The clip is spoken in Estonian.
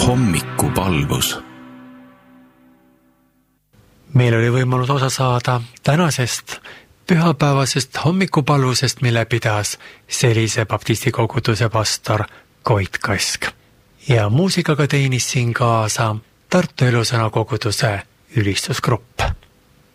Hommikupalvus. Meil oli võimalus osa saada tänasest pühapäevasest hommikupalvusest, mille pidas Selise baptisti koguduse pastor Koit Kask. Ja muusikaga teenis siin kaasa Tartu Elusõna koguduse ülistusgrupp.